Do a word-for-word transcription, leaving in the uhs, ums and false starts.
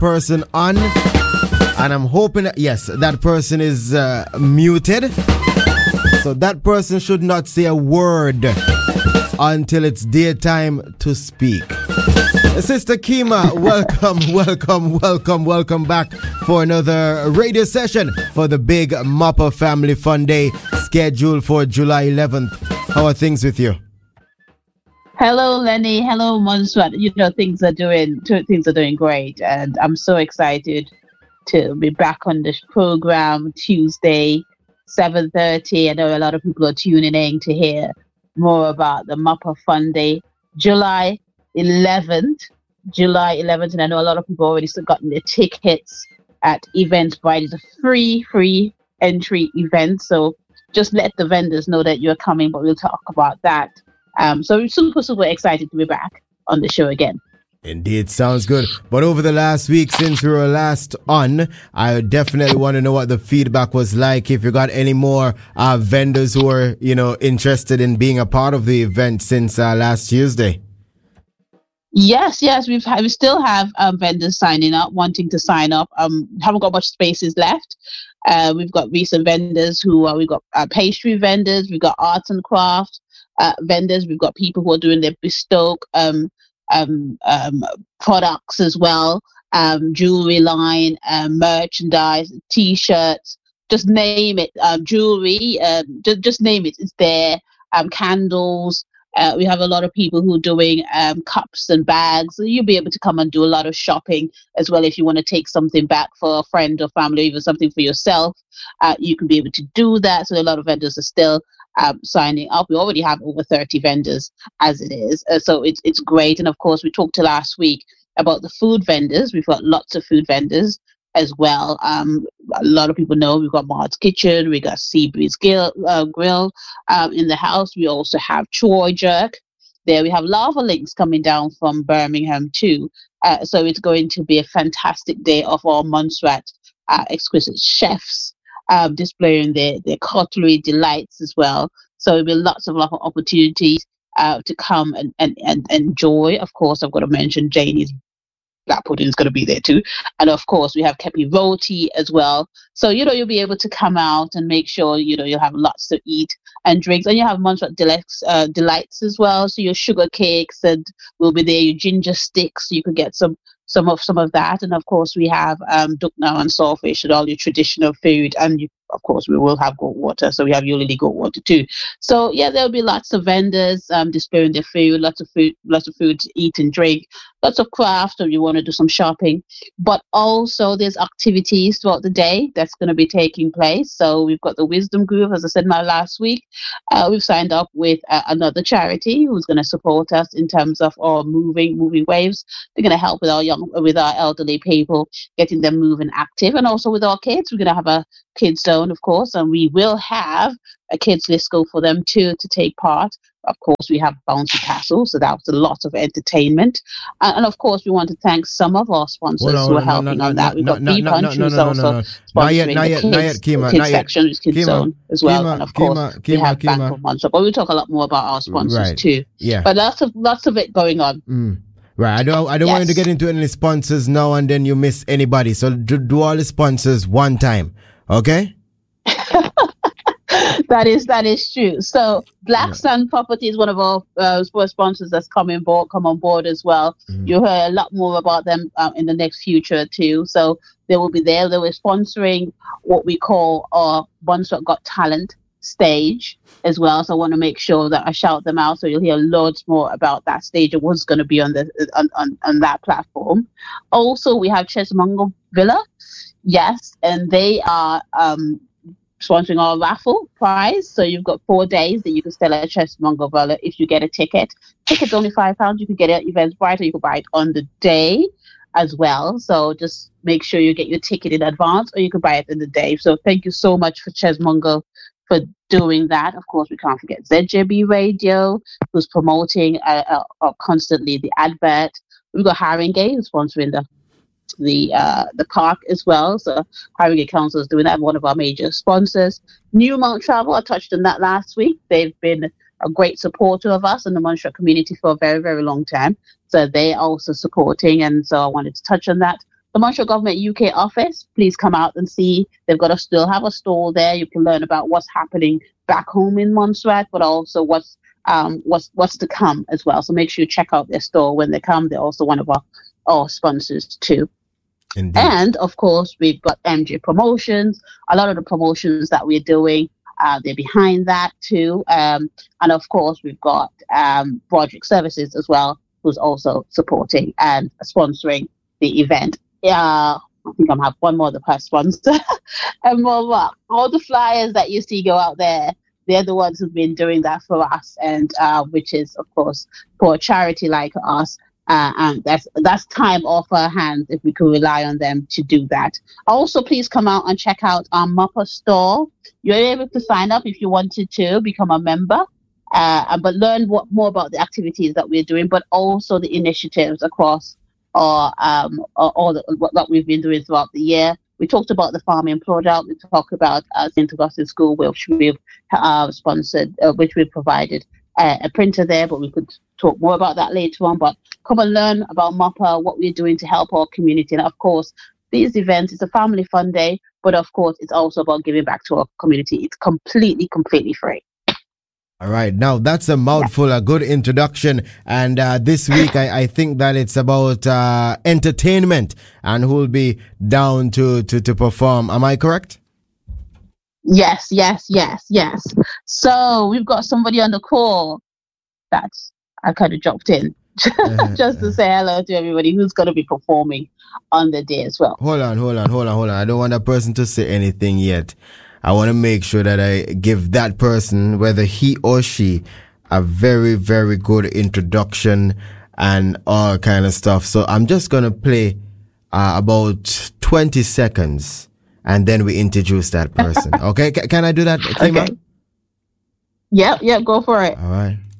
person on, and I'm hoping that, yes, that person is uh, muted. So that person should not say a word until it's their time to speak. Sister Kima, welcome, welcome, welcome, welcome back for another radio session for the Big Mopper Family Fun Day scheduled for July eleventh. How are things with you? Hello, Lenny. Hello, Monswat. You know, things are doing things are doing great, and I'm so excited to be back on this program Tuesday, seven thirty. I know a lot of people are tuning in to hear more about the Mopper Fun Day, July eleventh. July eleventh, and I know a lot of people already still gotten their tickets at Eventbrite. It's a free, free entry event, so just let the vendors know that you're coming, but we'll talk about that. Um, so we're super, super excited to be back on the show again. Indeed, sounds good. But over the last week, since we were last on, I definitely want to know what the feedback was like. If you got any more uh, vendors who are, you know, interested in being a part of the event since uh, last Tuesday. Yes, yes, we've ha- we still have um, vendors signing up, wanting to sign up. Um, haven't got much spaces left. Uh, we've got recent vendors who uh, we've got uh, pastry vendors, we've got arts and crafts uh, vendors, we've got people who are doing their bespoke um, um, um, products as well, um, jewelry line, um, merchandise, T-shirts, just name it, um, jewelry, um, just just name it. It's there. Um, candles. Uh, we have a lot of people who are doing um, cups and bags. So you'll be able to come and do a lot of shopping as well. If you want to take something back for a friend or family, or even something for yourself, uh, you can be able to do that. So a lot of vendors are still um, signing up. We already have over thirty vendors as it is. Uh, so it's it's great. And of course, we talked to last week about the food vendors. We've got lots of food vendors as well. Um, a lot of people know we've got Maud's Kitchen, we got Seabreeze Grill, uh, grill um, in the house. We also have Troy Jerk. There we have Lava Links coming down from Birmingham too. Uh, so it's going to be a fantastic day of our Montserrat uh, exquisite chefs um, displaying their, their cutlery delights as well. So there'll be lots of, lots of opportunities uh, to come and, and, and enjoy. Of course, I've got to mention Janie's Black pudding is going to be there too. And of course, we have Kepi Roti as well. So, you know, you'll be able to come out and make sure, you know, you'll have lots to eat and drinks. And you have Montserrat Delights, uh, delights as well. So your sugar cakes and will be there, your ginger sticks. So you could get some some of some of that. And of course, we have um, dukna and saltfish and all your traditional food. And you, of course, we will have goat water. So we have Yulili goat water too. So yeah, there'll be lots of vendors um, displaying their food, lots of food, lots of food to eat and drink, lots of crafts if you want to do some shopping. But also there's activities throughout the day that's going to be taking place. So we've got the Wisdom Group, as I said my last week. Uh, we've signed up with uh, another charity who's going to support us in terms of our moving moving waves. They're going to help with our young, with our elderly people, getting them moving active, and also with our kids. We're going to have a kids zone, of course, and we will have a kids disco for them too to take part. Of course, we have Bouncy Castle, so that was a lot of entertainment. And, and of course, we want to thank some of our sponsors Well, who no, are no, helping no, on no, that. We've no, got no, B no, Punch, no, who's no, no, also no, no. sponsoring Not yet, the not yet, kids, not yet, Kima, kids not yet. section, which is Kids Kima, Zone as well. Kima, And of course, Kima, we Kima, have Bank Kima. of Monster. But we'll talk a lot more about our sponsors Right. too. Yeah. But lots of lots of it going on. Mm. Right. I don't I don't want you to Yes. get into any sponsors now and then you miss anybody. So do, do all the sponsors one time. Okay? That is that is true. So Black Sun Property is one of our uh, sports sponsors that's coming board, come on board as well. Mhm. You'll hear a lot more about them um, in the next future too. So they will be there. They were sponsoring what we call our Montserrat Got Talent stage as well. So I want to make sure that I shout them out. So you'll hear loads more about that stage and what's going to be on the on, on, on that platform. Also, we have Chesmongo Villa. Yes, and they are um, sponsoring our raffle prize. So you've got four days that you can sell at Chesmongo Villa if you get a ticket. Ticket's only five pounds. You can get it at Eventbrite, or you can buy it on the day as well. So just make sure you get your ticket in advance, or you can buy it in the day. So thank you so much for Chesmongo for doing that. Of course, we can't forget Z J B Radio, who's promoting uh, uh, uh, constantly the advert. We've got Haringey, who's sponsoring the the uh, the park as well. So Haringey Council is doing that, one of our major sponsors. Newmont Travel, I touched on that last week. They've been a great supporter of us in the Montserrat community for a very, very long time. So they're also supporting, and so I wanted to touch on that. the Montreal Government U K office, please come out and see. They've got a still have a stall there. You can learn about what's happening back home in Montserrat, but also what's um what's what's to come as well. So make sure you check out their store when they come. They're also one of our, our sponsors too. Indeed. And of course, we've got M J Promotions. A lot of the promotions that we're doing, uh, they're behind that too. Um, and of course, we've got um, Broderick Services as well, who's also supporting and sponsoring the event. Yeah, I think I have one more of the press sponsor. And more, more, all the flyers that you see go out there, they're the ones who've been doing that for us, and uh, which is, of course, for a charity like us. Uh, and that's that's time off our hands if we could rely on them to do that. Also, please come out and check out our Muppa store. You're able to sign up if you wanted to become a member, uh, but learn what, more about the activities that we're doing, but also the initiatives across our, um, all the, what, what we've been doing throughout the year. We talked about the farming product. We talked about uh, Saint Augustine School, which we've uh, sponsored, uh, which we've provided uh, a printer there, but we could talk more about that later on. But come and learn about Muppa, what we're doing to help our community. And of course, these events, it's a family fun day, but of course, it's also about giving back to our community. It's completely, completely free. All right. Now, that's a mouthful, yeah. A good introduction. And uh, this week, I, I think that it's about uh, entertainment and who'll be down to, to, to perform. Am I correct? Yes, yes, yes, yes. So we've got somebody on the call that I kind of dropped in just to say hello to everybody who's going to be performing on the day as well. Hold on, hold on, hold on, hold on. I don't want that person to say anything yet. I want to make sure that I give that person, whether he or she, a very, very good introduction and all kind of stuff. So I'm just going to play uh, about twenty seconds and then we introduce that person. Okay? C- can I do that, Kima? Okay. Yep, yep, go for it. All right.